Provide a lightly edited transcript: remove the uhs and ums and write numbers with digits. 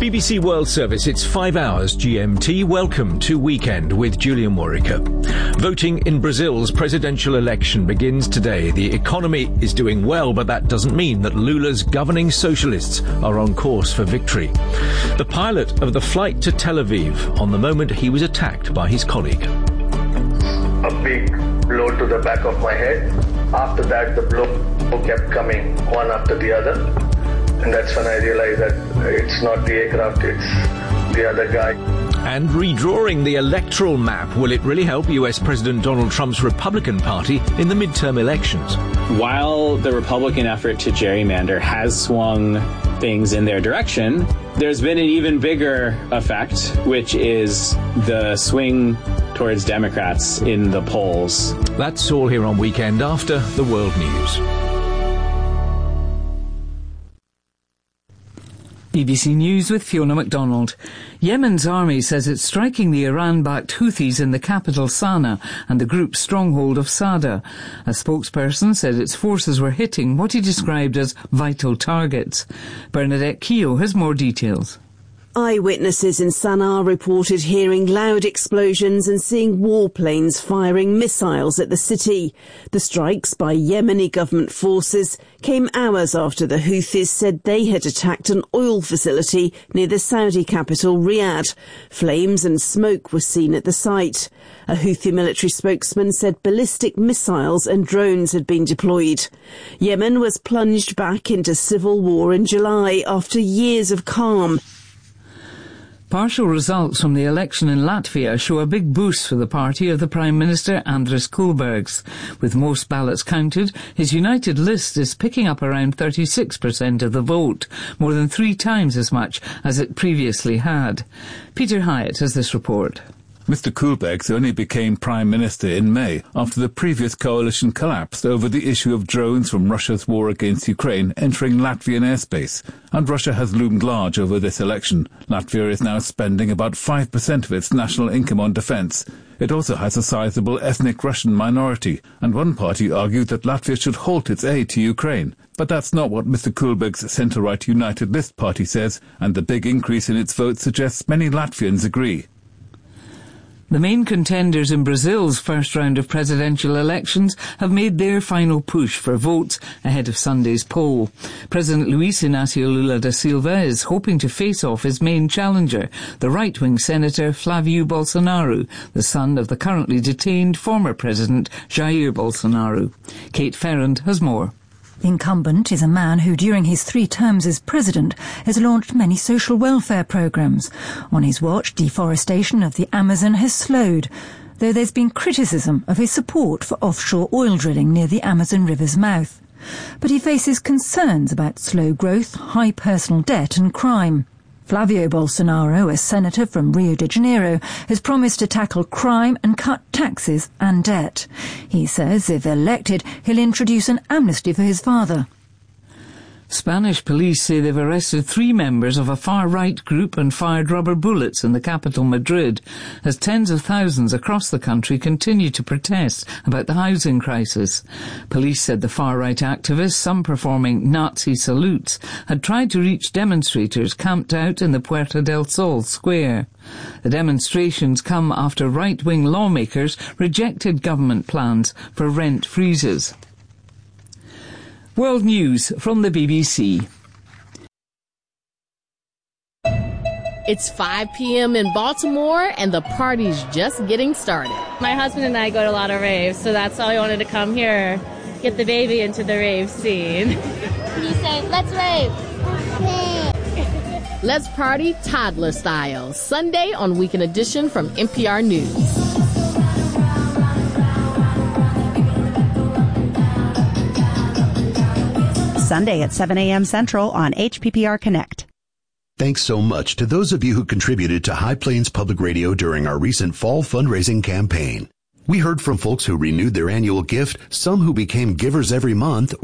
BBC World Service, it's 5 hours GMT. Welcome to Weekend with Julian Warwicker. Voting in Brazil's presidential election begins today. The economy is doing well, but that doesn't mean that Lula's governing socialists are on course for victory. The pilot of the flight to Tel Aviv on the moment he was attacked by his colleague. A big blow to the back of my head. After that, the blow kept coming one after the other. And that's when I realized that it's not the aircraft, it's the other guy. And redrawing the electoral map, will it really help US President Donald Trump's Republican Party in the midterm elections? While the Republican effort to gerrymander has swung things in their direction, there's been an even bigger effect, which is the swing towards Democrats in the polls. That's all here on Weekend after the World News. BBC News with Fiona MacDonald. Yemen's army says it's striking the Iran-backed Houthis in the capital Sana'a and the group's stronghold of Sada. A spokesperson said its forces were hitting what he described as vital targets. Bernadette Keogh has more details. Eyewitnesses in Sana'a reported hearing loud explosions and seeing warplanes firing missiles at the city. The strikes by Yemeni government forces came hours after the Houthis said they had attacked an oil facility near the Saudi capital Riyadh. Flames and smoke were seen at the site. A Houthi military spokesman said ballistic missiles and drones had been deployed. Yemen was plunged back into civil war in July after years of calm. Partial results from the election in Latvia show a big boost for the party of the Prime Minister Andris Kulbergs. With most ballots counted, his united list is picking up around 36% of the vote, more than 3 times as much as it previously had. Peter Hyatt has this report. Mr. Kulbergs only became Prime Minister in May after the previous coalition collapsed over the issue of drones from Russia's war against Ukraine entering Latvian airspace, and Russia has loomed large over this election. Latvia is now spending about 5% of its national income on defence. It also has a sizable ethnic Russian minority, and one party argued that Latvia should halt its aid to Ukraine. But that's not what Mr. Kulberg's centre-right United List party says, and the big increase in its vote suggests many Latvians agree. The main contenders in Brazil's first round of presidential elections have made their final push for votes ahead of Sunday's poll. President Luiz Inácio Lula da Silva is hoping to face off his main challenger, the right-wing Senator Flávio Bolsonaro, the son of the currently detained former President Jair Bolsonaro. Kate Ferrand has more. The incumbent is a man who, during his 3 terms as president, has launched many social welfare programmes. On his watch, deforestation of the Amazon has slowed, though there's been criticism of his support for offshore oil drilling near the Amazon River's mouth. But he faces concerns about slow growth, high personal debt and crime. Flávio Bolsonaro, a senator from Rio de Janeiro, has promised to tackle crime and cut taxes and debt. He says if elected, he'll introduce an amnesty for his father. Spanish police say they've arrested 3 members of a far-right group and fired rubber bullets in the capital, Madrid, as tens of thousands across the country continue to protest about the housing crisis. Police said the far-right activists, some performing Nazi salutes, had tried to reach demonstrators camped out in the Puerta del Sol square. The demonstrations come after right-wing lawmakers rejected government plans for rent freezes. World News from the BBC. It's 5 p.m. in Baltimore, and the party's just getting started. My husband and I go to a lot of raves, so that's why we wanted to come here, get the baby into the rave scene. Can you say, let's rave? Let's party toddler style, Sunday on Weekend Edition from NPR News. Sunday at 7 a.m. Central on HPPR Connect. Thanks so much to those of you who contributed to High Plains Public Radio during our recent fall fundraising campaign. We heard from folks who renewed their annual gift, some who became givers every month,